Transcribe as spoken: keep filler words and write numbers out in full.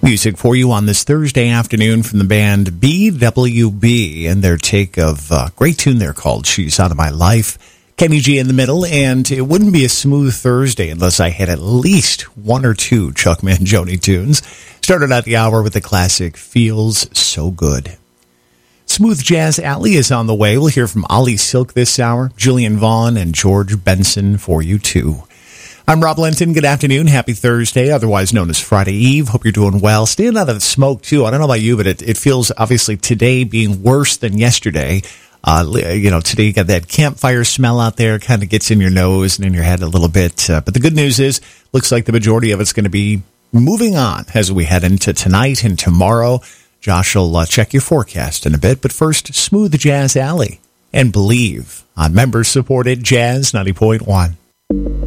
Music for you on this Thursday afternoon from the band B W B and their take of a great tune there called She's Out of My Life. Kenny G in the middle, and it wouldn't be a smooth Thursday unless I had at least one or two Chuck Mangione tunes. Started out the hour with the classic Feels So Good. Smooth Jazz Alley is on the way. We'll hear from Ollie Silk this hour, Julian Vaughn, and George Benson for you too. I'm Rob Linton. Good afternoon. Happy Thursday, otherwise known as Friday Eve. Hope you're doing well. Staying out of the smoke, too. I don't know about you, but it, it feels, obviously, today being worse than yesterday. Uh, you know, today you got that campfire smell out there. Kind of gets in your nose and in your head a little bit. Uh, but the good news is, looks like the majority of it's going to be moving on as we head into tonight and tomorrow. Josh will uh, check your forecast in a bit. But first, Smooth Jazz Alley and Believe on member-supported Jazz ninety point one.